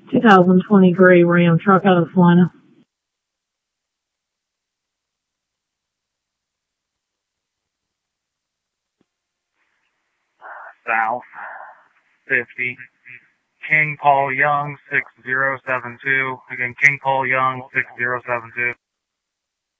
2023 Ram truck out of Salina. South 50. King Paul Young 6072. Again, King Paul Young 6072.